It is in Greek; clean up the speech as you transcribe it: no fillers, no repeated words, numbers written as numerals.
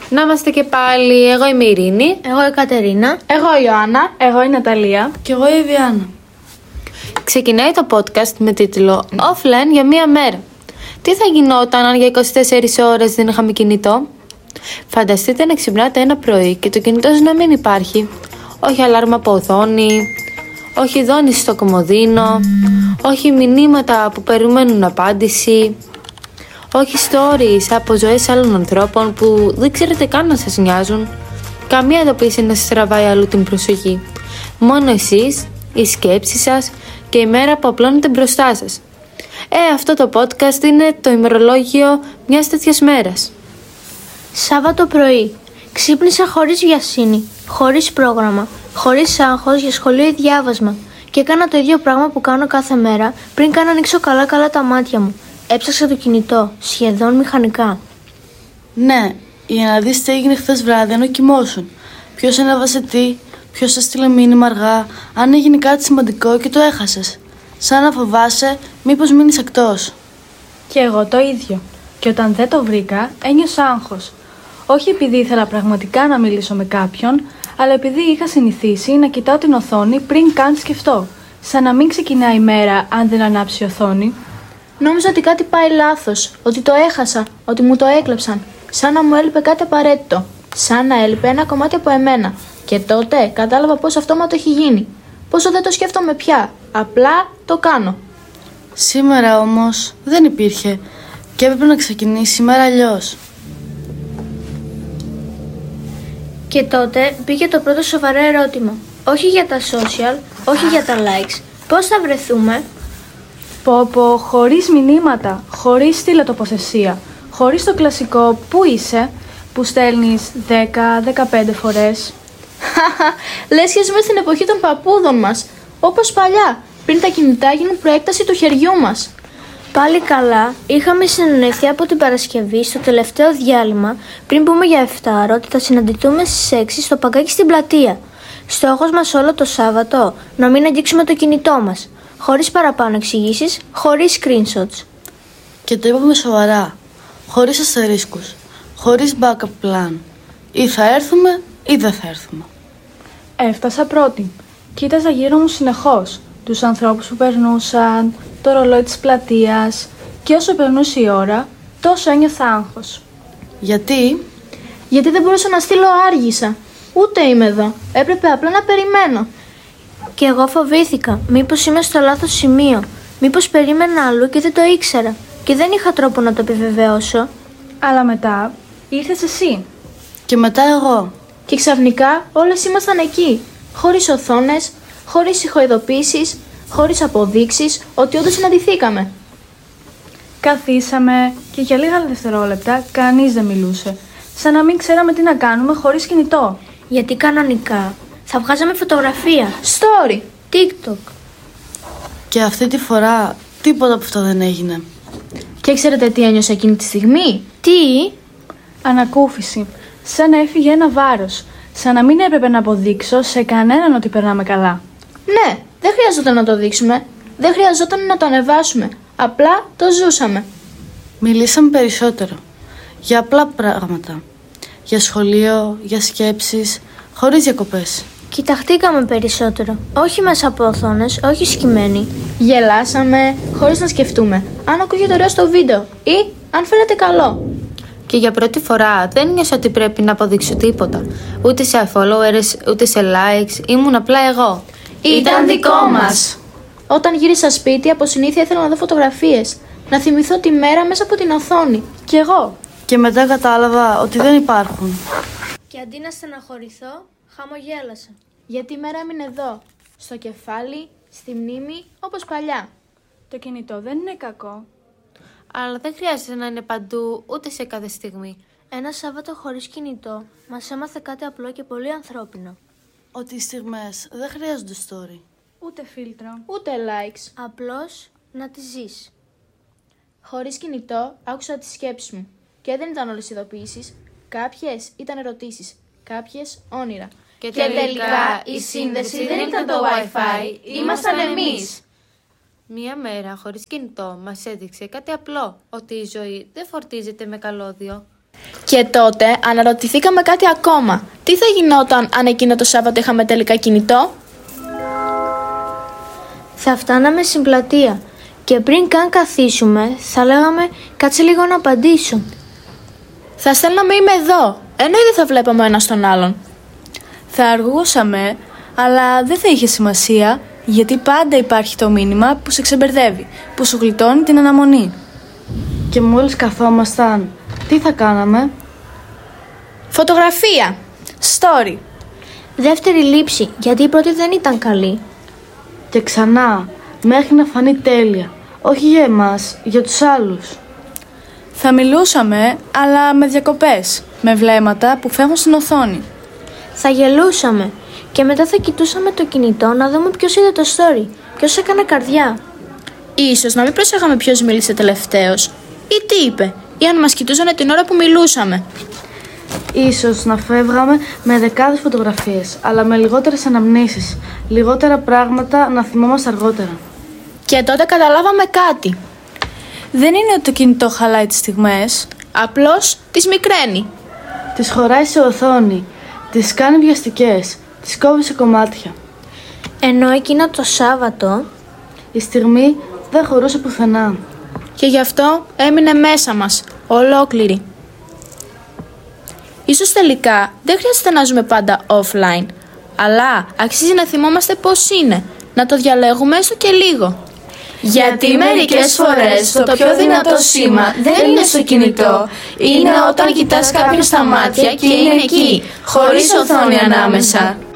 Να είμαστε και πάλι. Εγώ είμαι η Ειρήνη. Εγώ η Κατερίνα. Εγώ η Ιωάννα. Εγώ η Ναταλία. Και εγώ η Βιάννα. Ξεκινάει το podcast με τίτλο Offline για μία μέρα. Τι θα γινόταν αν για 24 ώρες δεν είχαμε κινητό? Φανταστείτε να ξυπνάτε ένα πρωί και το κινητό σας να μην υπάρχει. Όχι αλάρμα από οθόνη, όχι δόνηση στο κομμωδίνο, όχι μηνύματα που περιμένουν απάντηση, όχι stories από ζωές άλλων ανθρώπων που δεν ξέρετε καν να σας νοιάζουν. Καμία ειδοποίηση να σας τραβάει αλλού την προσοχή. Μόνο εσείς, οι σκέψεις σας και η μέρα που απλώνετε μπροστά σας. Αυτό το podcast είναι το ημερολόγιο μιας τέτοιας μέρας. Σάββατο πρωί. Ξύπνησα χωρίς βιασύνη, χωρίς πρόγραμμα, χωρίς άγχος για σχολείο ή διάβασμα. Και έκανα το ίδιο πράγμα που κάνω κάθε μέρα πριν καν ανοίξω καλά τα μάτια μου. Έψαξα το κινητό, σχεδόν μηχανικά. Ναι, για να δεις τι έγινε χθες βράδυ ενώ κοιμόσουν. Ποιος ανέβασε τι, ποιος έστειλε μήνυμα αργά, αν έγινε κάτι σημαντικό και το έχασες. Σαν να φοβάσαι μήπως μείνεις εκτός. Και εγώ το ίδιο. Και όταν δεν το βρήκα, ένιωσα άγχος. Όχι επειδή ήθελα πραγματικά να μιλήσω με κάποιον, αλλά επειδή είχα συνηθίσει να κοιτάω την οθόνη πριν καν σκεφτώ. Σαν να μην ξεκινάει η μέρα αν δεν ανάψει η οθόνη. Νόμιζα ότι κάτι πάει λάθος, ότι το έχασα, ότι μου το έκλεψαν. Σαν να μου έλειπε κάτι απαραίτητο. Σαν να έλειπε ένα κομμάτι από εμένα. Και τότε κατάλαβα πώς αυτόματο έχει γίνει. Πόσο δεν το σκέφτομαι πια. Απλά το κάνω. Σήμερα όμως δεν υπήρχε και έπρεπε να ξεκινήσει η μέρα αλλιώς. Και τότε μπήκε το πρώτο σοβαρό ερώτημα. Όχι για τα social, όχι για τα likes. Πώς θα βρεθούμε? Πω, χωρίς μηνύματα, χωρίς στήλα τοποθεσία, χωρίς το κλασικό «Πού είσαι» που στέλνεις 10-15 φορές. Λες και ζούμε στην εποχή των παππούδων μας. Όπως παλιά, πριν τα κινητά γίνουν προέκταση του χεριού μας. Πάλι καλά, είχαμε συνεννοηθεί από την Παρασκευή στο τελευταίο διάλειμμα πριν πούμε για 7 ότι θα συναντηθούμε στις 6 στο παγκάκι στην πλατεία. Στόχος μας όλο το Σάββατο να μην αγγίξουμε το κινητό μας. Χωρίς παραπάνω εξηγήσεις, χωρίς screenshots. Και το είπαμε σοβαρά, χωρίς αστερίσκους, χωρίς backup plan. Ή θα έρθουμε ή δεν θα έρθουμε. Έφτασα πρώτη. Κοίταζα γύρω μου συνεχώς τους ανθρώπους που περνούσαν, το ρολόι της πλατείας και όσο περνούσε η ώρα, τόσο ένιωθα άγχος. Γιατί δεν μπορούσα να στείλω άργησα. Ούτε είμαι εδώ. Έπρεπε απλά να περιμένω. Και εγώ φοβήθηκα. Μήπως είμαι στο λάθος σημείο. Μήπως περίμενα αλλού και δεν το ήξερα. Και δεν είχα τρόπο να το επιβεβαιώσω. Αλλά μετά ήρθες εσύ. και μετά εγώ. Και ξαφνικά όλες ήμασταν εκεί. Χωρίς οθόνες, χωρίς ηχοειδοποίησεις, χωρίς αποδείξεις ότι όντως συναντηθήκαμε. Καθίσαμε και για λίγα δευτερόλεπτα κανείς δεν μιλούσε. Σαν να μην ξέραμε τι να κάνουμε χωρίς κινητό. Γιατί κανονικά θα βγάζαμε φωτογραφία, Story. TikTok. Και αυτή τη φορά τίποτα από αυτό δεν έγινε. Και ξέρετε τι ένιωσα εκείνη τη στιγμή? Τι? Ανακούφιση. Σαν να έφυγε ένα βάρος. Σαν να μην έπρεπε να αποδείξω σε κανέναν ότι περνάμε καλά. Ναι, δεν χρειαζόταν να το δείξουμε. Δεν χρειαζόταν να το ανεβάσουμε. Απλά το ζούσαμε. Μιλήσαμε περισσότερο. Για απλά πράγματα. Για σχολείο, για σκέψεις, χωρίς διακοπές. Κοιταχτήκαμε περισσότερο. Όχι μέσα από οθόνες, όχι σκυμμένοι. Γελάσαμε χωρίς να σκεφτούμε αν ακούγεται ωραίο στο βίντεο ή αν φαίνεται καλό. Και για πρώτη φορά δεν νιώσα ότι πρέπει να αποδείξω τίποτα. Ούτε σε followers, ούτε σε likes. Ήμουν απλά εγώ. Ήταν δικό μας. Όταν γύρισα σπίτι, από συνήθεια ήθελα να δω φωτογραφίες. Να θυμηθώ τη μέρα μέσα από την οθόνη. Κι εγώ. Και μετά κατάλαβα ότι δεν υπάρχουν. Και αντί να στεναχωρηθώ, χαμογέλασα. Γιατί η μέρα έμεινε εδώ. Στο κεφάλι, στη μνήμη, όπως παλιά. Το κινητό δεν είναι κακό. Αλλά δεν χρειάζεται να είναι παντού, ούτε σε κάθε στιγμή. Ένα Σάββατο χωρίς κινητό μας έμαθε κάτι απλό και πολύ ανθρώπινο. Ότι οι στιγμές δεν χρειάζονται story. Ούτε φίλτρο. Ούτε likes. Απλώς να τη ζεις. Χωρίς κινητό, άκουσα τις σκέψεις μου. Και δεν ήταν όλες ειδοποιήσεις. Κάποιες ήταν ερωτήσεις. Κάποιες όνειρα. Και τελικά η σύνδεση δεν ήταν το Wi-Fi, ήμασταν εμείς. Μία μέρα χωρίς κινητό μας έδειξε κάτι απλό, ότι η ζωή δεν φορτίζεται με καλώδιο. Και τότε αναρωτηθήκαμε κάτι ακόμα. Τι θα γινόταν αν εκείνο το Σάββατο είχαμε τελικά κινητό? Θα φτάναμε στην πλατεία και πριν καν καθίσουμε θα λέγαμε «Κάτσε λίγο να απαντήσω». Θα στέλναμε «Είμαι εδώ», ενώ ήδη θα βλέπαμε ο ένας τον άλλον. Θα αργούσαμε, αλλά δεν θα είχε σημασία, γιατί πάντα υπάρχει το μήνυμα που σε ξεμπερδεύει, που σου γλιτώνει την αναμονή. Και μόλις καθόμασταν, τι θα κάναμε? Φωτογραφία. Story. Δεύτερη λήψη, γιατί η πρώτη δεν ήταν καλή. Και ξανά, μέχρι να φανεί τέλεια. Όχι για εμάς, για τους άλλους. Θα μιλούσαμε, αλλά με διακοπές, με βλέμματα που φεύγουν στην οθόνη. Θα γελούσαμε και μετά θα κοιτούσαμε το κινητό να δούμε ποιος είδε το story, ποιος έκανε καρδιά. Ίσως να μην προσέχαμε ποιος μίλησε τελευταίος ή τι είπε, ή αν μας κοιτούσαν την ώρα που μιλούσαμε. Ίσως να φεύγαμε με δεκάδες φωτογραφίες, αλλά με λιγότερες αναμνήσεις, λιγότερα πράγματα να θυμόμαστε αργότερα. Και τότε καταλάβαμε κάτι. Δεν είναι ότι το κινητό χαλάει τις στιγμές. Απλώς τις μικραίνει. Τις χωράει σε οθόνη, τις κάνει βιαστικές, τις κόβει σε κομμάτια. Ενώ εκείνο το Σάββατο Η στιγμή δεν χωρούσε πουθενά. Και γι' αυτό έμεινε μέσα μας, ολόκληρη. Ίσως τελικά δεν χρειάζεται να ζούμε πάντα offline, αλλά αξίζει να θυμόμαστε πώς είναι, να το διαλέγουμε έστω και λίγο. Γιατί μερικές φορές το πιο δυνατό σήμα δεν είναι στο κινητό, είναι όταν κοιτάς κάποιον στα μάτια και είναι εκεί, χωρίς οθόνη ανάμεσα.